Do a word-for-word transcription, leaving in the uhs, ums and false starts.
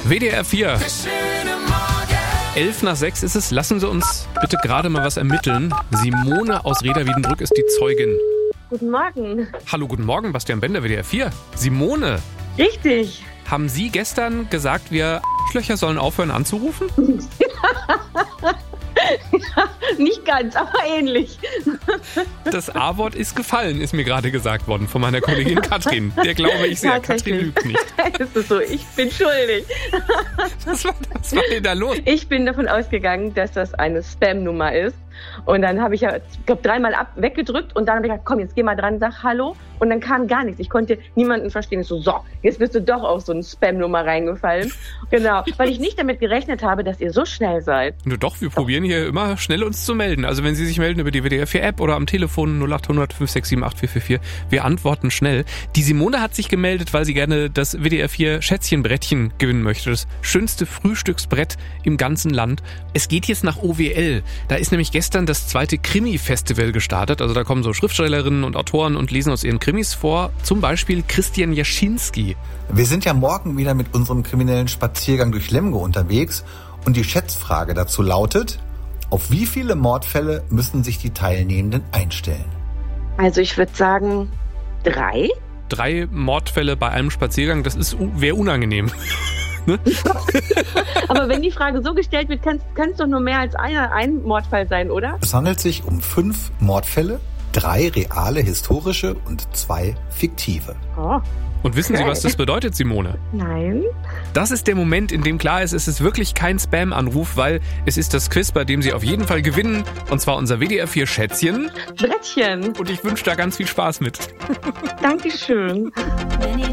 W D R vier. Elf nach sechs ist es. Lassen Sie uns bitte gerade mal was ermitteln. Simone aus Reda-Wiedenbrück ist die Zeugin. Guten Morgen. Hallo, guten Morgen, Bastian Bender, W D R vier. Simone, Richtig. haben Sie gestern gesagt, wir Arschlöcher sollen aufhören anzurufen? Nicht ganz, aber ähnlich. Das A-Wort ist gefallen, ist mir gerade gesagt worden von meiner Kollegin Katrin. Der glaube ich sehr. Katrin lügt nicht. Ist es so, ich bin schuldig. Was war, was war denn da los? Ich bin davon ausgegangen, dass das eine Spam-Nummer ist. Und dann habe ich ja, ich glaube, dreimal ab weggedrückt und dann habe ich gesagt, komm, jetzt geh mal dran, sag Hallo. Und dann kam gar nichts. Ich konnte niemanden verstehen. Ich so, so, jetzt bist du doch auf so eine Spam-Nummer reingefallen. Genau, weil ich nicht damit gerechnet habe, dass ihr so schnell seid. Nur doch, wir probieren hier immer schnell uns zu melden. Also wenn Sie sich melden über die W D R vier App oder am Telefon null acht hundert fünf sechs sieben acht vier vier vier, wir antworten schnell. Die Simone hat sich gemeldet, weil sie gerne das W D R vier Schätzchenbrettchen gewinnen möchte. Das schönste Frühstücksbrett im ganzen Land. Es geht jetzt nach O W L. Da ist nämlich gestern das zweite Krimi-Festival gestartet. Also da kommen so Schriftstellerinnen und Autoren und lesen aus ihren Krimis vor. Zum Beispiel Christian Jaschinski. Wir sind ja morgen wieder mit unserem kriminellen Spaziergang durch Lemgo unterwegs. Und die Schätzfrage dazu lautet: Auf wie viele Mordfälle müssen sich die Teilnehmenden einstellen? Also ich würde sagen, drei. Drei Mordfälle bei einem Spaziergang, das ist wäre unangenehm. Ne? Aber wenn die Frage so gestellt wird, kann es doch nur mehr als einer, ein Mordfall sein, oder? Es handelt sich um fünf Mordfälle, drei reale, historische und zwei fiktive. Oh. Und wissen Sie, was das bedeutet, Simone? Nein. Das ist der Moment, in dem klar ist, es ist wirklich kein Spam-Anruf, weil es ist das Quiz, bei dem Sie auf jeden Fall gewinnen. Und zwar unser W D R vier Schätzchen. Brettchen. Und ich wünsche da ganz viel Spaß mit. Dankeschön.